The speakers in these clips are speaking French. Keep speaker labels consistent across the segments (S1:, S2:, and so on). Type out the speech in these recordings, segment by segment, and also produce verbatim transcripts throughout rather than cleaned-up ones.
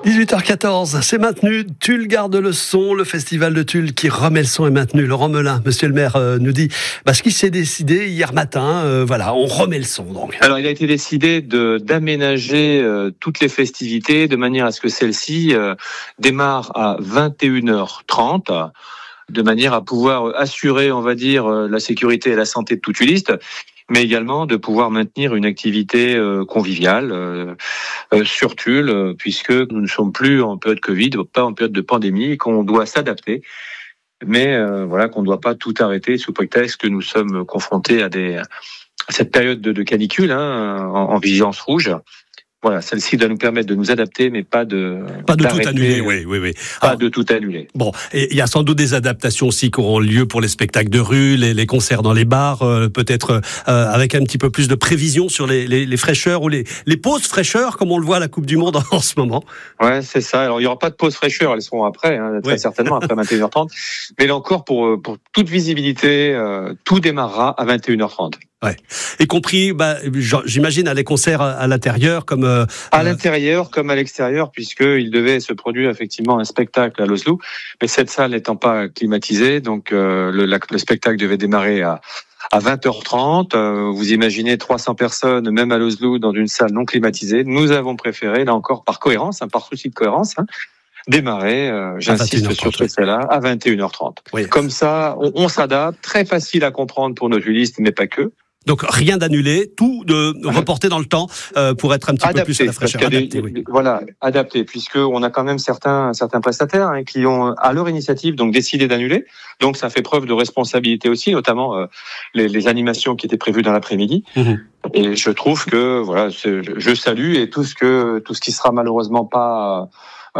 S1: dix-huit heures quatorze, c'est maintenu. Tulle garde le son. Le festival de Tulle qui remet le son est maintenu. Laurent Melin, monsieur le maire, euh, nous dit bah, ce qui s'est décidé hier matin. Euh, voilà, on remet le son donc.
S2: Alors, il a été décidé de, d'aménager euh, toutes les festivités de manière à ce que celles-ci euh, démarrent à vingt et une heures trente, de manière à pouvoir assurer, on va dire, la sécurité et la santé de tout tulliste, mais également de pouvoir maintenir une activité euh, conviviale euh, euh, sur Tulle, euh, puisque nous ne sommes plus en période Covid, pas en période de pandémie, et qu'on doit s'adapter, mais euh, voilà qu'on ne doit pas tout arrêter sous prétexte que nous sommes confrontés à, des, à cette période de, de canicule hein, en, en vigilance rouge. Voilà, celle-ci doit nous permettre de nous adapter, mais pas de
S1: pas de tout annuler. Oui, oui, oui.
S2: Pas Alors, de tout annuler.
S1: Bon, et il y a sans doute des adaptations aussi qui auront lieu pour les spectacles de rue, les, les concerts dans les bars, euh, peut-être euh, avec un petit peu plus de prévision sur les, les, les fraîcheurs ou les, les pauses fraîcheurs, comme on le voit à la Coupe du Monde en ce moment.
S2: Ouais, c'est ça. Alors il y aura pas de pause fraîcheur, elles seront après, hein, très ouais. certainement après vingt et une heures trente. Mais là encore, pour pour toute visibilité, euh, tout démarrera à vingt et une heures trente.
S1: Ouais. Y compris, bah, j'imagine, à les concerts à l'intérieur, comme euh,
S2: à l'intérieur comme à l'extérieur, puisqu'il devait se produire effectivement un spectacle à l'Oslo, mais cette salle n'étant pas climatisée, donc euh, le, la, le spectacle devait démarrer à à vingt heures trente. Euh, vous imaginez trois cents personnes, même à l'Oslo, dans une salle non climatisée. Nous avons préféré, là encore par cohérence, hein, par souci de cohérence, hein, démarrer, euh, j'insiste sur ce fait-là, à vingt et une heures trente. Oui. Comme ça, on, on s'adapte, très facile à comprendre pour nos tullistes, mais pas que.
S1: Donc rien d'annulé, tout de reporter dans le temps euh, pour être un petit adapté, peu plus à la fraîcheur.
S2: Adapté, oui. Voilà, adapté, puisque on a quand même certains certains prestataires hein, qui ont à leur initiative donc décidé d'annuler. Donc ça fait preuve de responsabilité aussi, notamment euh, les, les animations qui étaient prévues dans l'après-midi. Mmh. Et je trouve que voilà, je salue et tout ce que tout ce qui sera malheureusement pas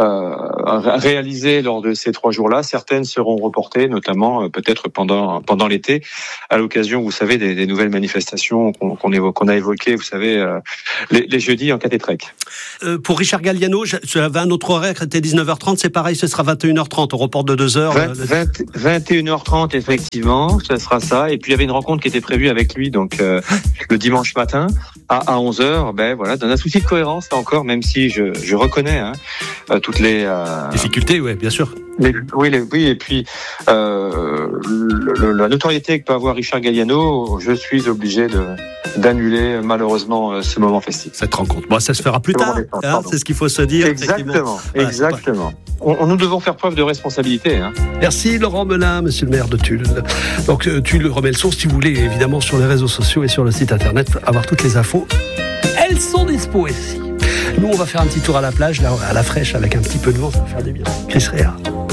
S2: Euh, réalisées lors de ces trois jours-là. Certaines seront reportées, notamment euh, peut-être pendant pendant l'été, à l'occasion, vous savez, des, des nouvelles manifestations qu'on, qu'on, évoque, qu'on a évoquées, vous savez, euh, les, les jeudis en Catétrec.
S1: Euh, pour Richard Galliano, j'avais un autre horaire qui était dix-neuf heures trente, c'est pareil, ce sera vingt et une heures trente, on reporte de deux heures.
S2: vingt, vingt, vingt et une heures trente, effectivement, ce sera ça. Et puis il y avait une rencontre qui était prévue avec lui, donc euh, le dimanche matin à, à onze heures. Ben voilà, dans un souci de cohérence, là encore, même si je, je reconnais hein, euh, toutes les euh,
S1: difficultés, oui, bien sûr.
S2: Les, oui, les, oui, et puis euh, le, le, la notoriété que peut avoir Richard Galliano, je suis obligé de d'annuler malheureusement ce moment festif.
S1: Cette rencontre, bon, ça se fera plus tard. Hein, c'est ce qu'il faut se dire.
S2: Exactement, voilà, exactement. On, nous devons faire preuve de responsabilité. Hein.
S1: Merci Laurent Melin, monsieur le maire de Tulle. Donc Tulle remet le son, si vous voulez, évidemment sur les réseaux sociaux et sur le site internet, avoir toutes les infos. Elles sont dispo ici. Nous, on va faire un petit tour à la plage, là, à la fraîche, avec un petit peu de vent, ça va faire du bien. Chris Rea.